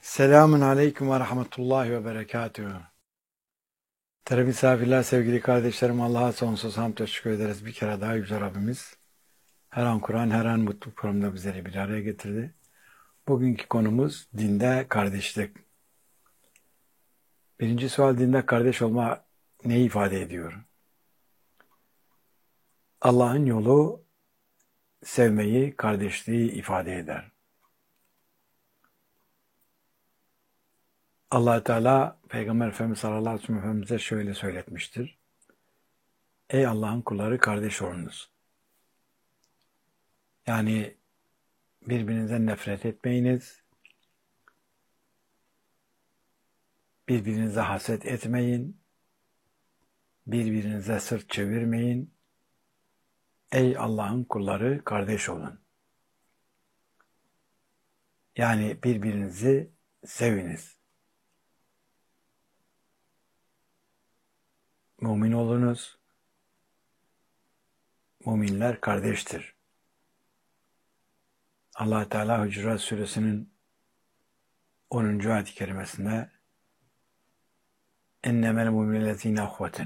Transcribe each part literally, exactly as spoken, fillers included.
Selamun Aleyküm ve Rahmetullahi ve Berekatühü. Değerli misafirler, sevgili kardeşlerim, Allah'a sonsuz hamd ve şükür ederiz. Bir kere daha Yüce Rabbimiz her an Kur'an, her an mutluluk programında bizleri bir araya getirdi. Bugünkü konumuz dinde kardeşlik. Birinci sual, dinde kardeş olma neyi ifade ediyor? Allah'ın yolu sevmeyi, kardeşliği ifade eder. Allah Teala Peygamber Efendimiz sallallahu aleyhi ve sellem Efendimiz'e şöyle söyletmiştir. Ey Allah'ın kulları, kardeş olunuz. Yani birbirinize nefret etmeyiniz, birbirinize haset etmeyin, birbirinize sırt çevirmeyin. Ey Allah'ın kulları, kardeş olun. Yani birbirinizi seviniz. Mümin olunuz. Müminler kardeştir. Allah Teala Hucurat Suresinin onuncu ayet-i kerimesinde ennemel mu'minellezine ahveten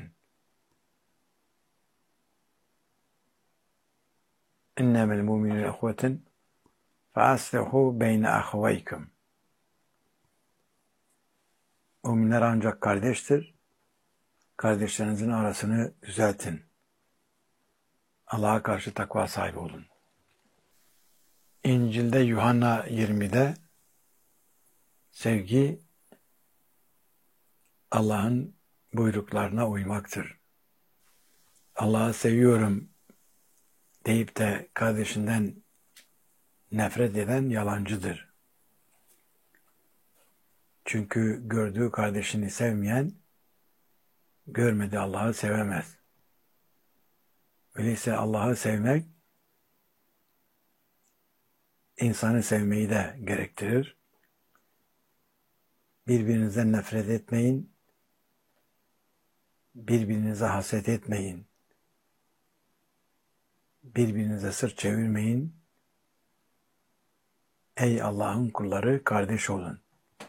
ennemel mu'minellezine ahveten fe aslihu beyne ahvaykum. Müminler ancak kardeştir. Kardeşlerinizin arasını düzeltin. Allah'a karşı takva sahibi olun. İncil'de Yuhanna yirmide sevgi Allah'ın buyruklarına uymaktır. Allah'ı seviyorum deyip de kardeşinden nefret eden yalancıdır. Çünkü gördüğü kardeşini sevmeyen, görmediği Allah'ı sevemez. Öyleyse Allah'ı sevmek, insanı sevmeyi de gerektirir. Birbirinizden nefret etmeyin, birbirinize haset etmeyin, birbirinize sırt çevirmeyin. Ey Allah'ın kulları, kardeş olun.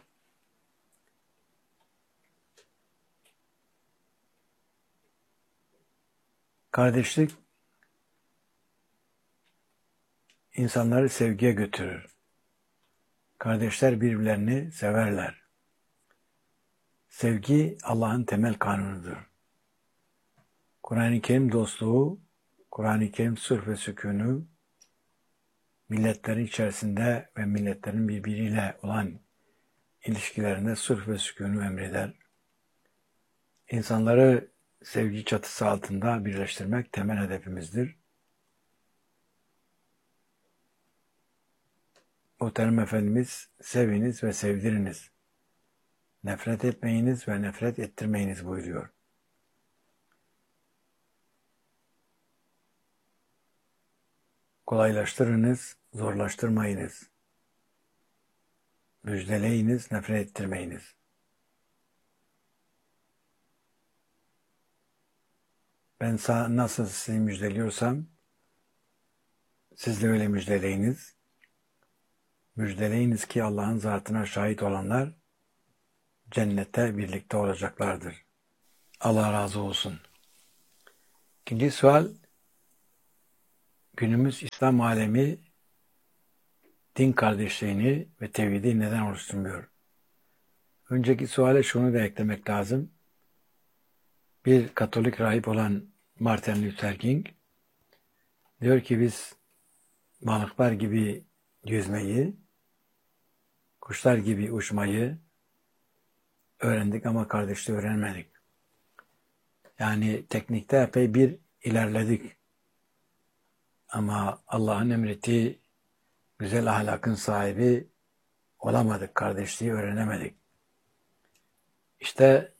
Kardeşlik insanları sevgiye götürür. Kardeşler birbirlerini severler. Sevgi Allah'ın temel kanunudur. Kur'an-ı Kerim dostluğu, Kur'an-ı Kerim sırf ve sükûnü, milletlerin içerisinde ve milletlerin birbiriyle olan ilişkilerinde sırf ve sükûnü emreder. İnsanları sevgi çatısı altında birleştirmek temel hedefimizdir. Muhterem Efendimiz, seviniz ve sevdiriniz. Nefret etmeyiniz ve nefret ettirmeyiniz buyuruyor. Kolaylaştırınız, zorlaştırmayınız. Müjdeleyiniz, nefret ettirmeyiniz. Ben nasıl sizi müjdeliyorsam, siz de öyle müjdeleyiniz. Müjdeleyiniz ki Allah'ın zatına şahit olanlar cennette birlikte olacaklardır. Allah razı olsun. İkinci sual, günümüz İslam alemi din kardeşliğini ve tevhidi neden oluşturmuyor? Önceki suale şunu da eklemek lazım. Bir Katolik rahip olan Martin Luther King diyor ki biz balıklar gibi yüzmeyi, kuşlar gibi uçmayı öğrendik ama kardeşliği öğrenmedik. Yani teknikte epey bir ilerledik. Ama Allah'ın emrettiği güzel ahlakın sahibi olamadık, kardeşliği öğrenemedik. İşte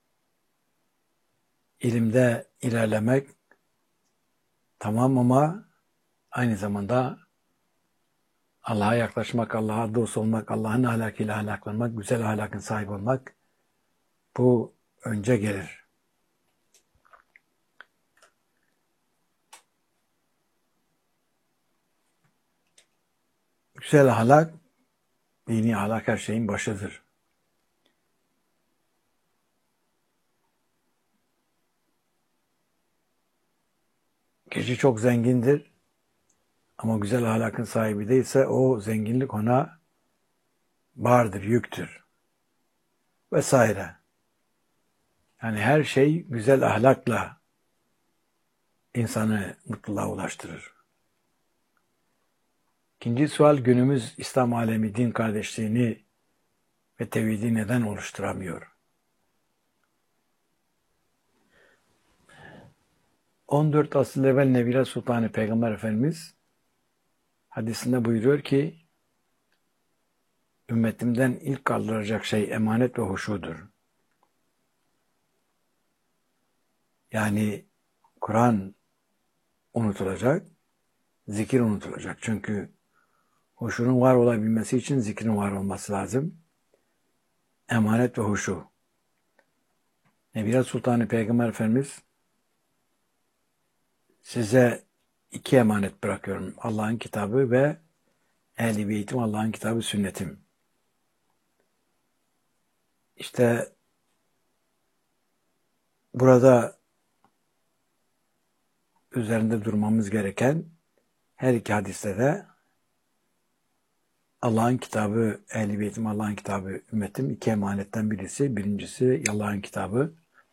ilimde ilerlemek tamam ama aynı zamanda Allah'a yaklaşmak, Allah'a dost olmak, Allah'ın ahlakıyla ahlaklanmak, güzel ahlakın sahibi olmak bu önce gelir. Güzel ahlak Dini ahlak her şeyin başıdır. Kişi çok zengindir ama güzel ahlakın sahibi değilse o zenginlik ona bağırdır, yüktür vesaire. Yani her şey güzel ahlakla insanı mutluluğa ulaştırır. İkinci sual, günümüz İslam alemi din kardeşliğini ve tevhidi neden oluşturamıyor? on dört asıl evvel Nebile Sultanı Peygamber Efendimiz hadisinde buyuruyor ki ümmetimden ilk kaldıracak şey emanet ve huşudur. Yani Kur'an unutulacak, zikir unutulacak. Çünkü huşunun var olabilmesi için zikrin var olması lazım. Emanet ve huşu. Nebile Sultanı Peygamber Efendimiz size iki emanet bırakıyorum. Allah'ın kitabı ve Ehl-i Beytim, Allah'ın kitabı, sünnetim. İşte burada üzerinde durmamız gereken her iki hadiste de Allah'ın kitabı, Ehl-i Beytim, Allah'ın kitabı, ümmetim iki emanetten birisi. Birincisi Allah'ın kitabı.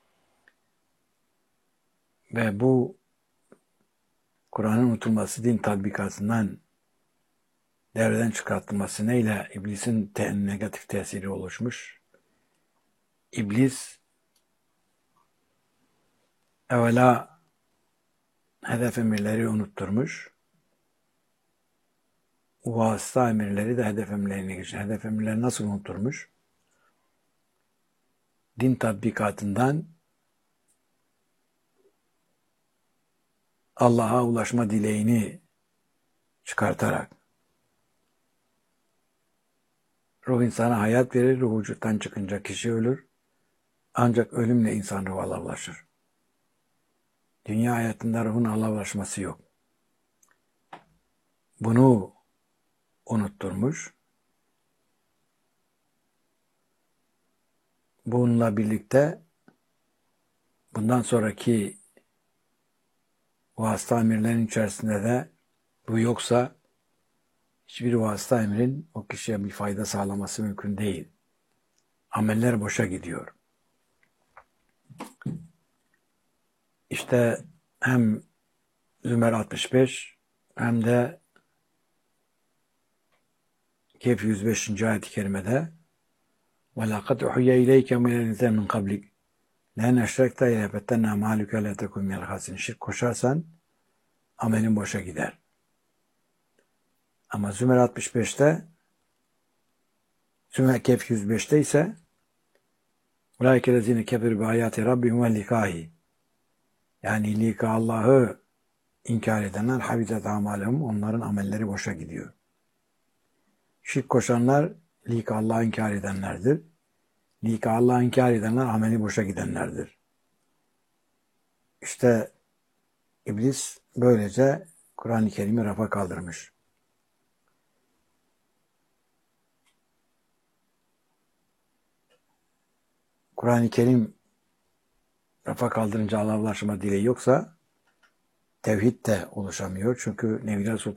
Ve bu Kur'an'ın unutulması, din tatbikatından devreden çıkartılması neyle? İblisin te- negatif tesiri oluşmuş. İblis evvela hedef emirleri unutturmuş. Vasıta emirleri de hedef emirlerine geçiyor. Hedef emirleri nasıl unutturmuş? Din tatbikatından Allah'a ulaşma dileğini çıkartarak. Ruh insana hayat verir, ruh vücuttan çıkınca kişi ölür. Ancak ölümle insan ruh Allah'a ulaşır. Dünya hayatında ruhun Allah'a ulaşması yok. Bunu unutturmuş. Bununla birlikte bundan sonraki vasıta emirlerin içerisinde de bu yoksa hiçbir vasıta emrin o kişiye bir fayda sağlaması mümkün değil. Ameller boşa gidiyor. İşte hem Zümer altmış beş hem de Kehf yüz beşinci ayet-i kerimede وَلَقَدْ اُحُيَّ اِلَيْكَ مِنَ الْاِنْسَانِ مِنْ قَبْلِكَ لَنْ اَشْرَكْتَ يَهْبَتَّنَا مَالُكَ لَا تَكُنْ مِنَ الْخَاسِرِينَ. Şirk koşarsan amelin boşa gider. Ama Zümer altmış beşte Zümer Kehf yüz beşte ise اُولَٰئِكَ الَّذِينَ كَفَرُوا بِآيَاتِ رَبِّهِمْ وَلِقَائِهِ. Yani lika Allah'ı inkar edenler habitat amalehum, onların amelleri boşa gidiyor. Şirk koşanlar lika Allah'ı inkar edenlerdir. Lika Allah'ı inkar edenler ameli boşa gidenlerdir. İşte İblis böylece Kur'an-ı Kerim'i rafa kaldırmış. Kur'an-ı Kerim rafa kaldırınca Allah'a ulaşma dileği yoksa tevhid de oluşamıyor. Çünkü Nebile Sultan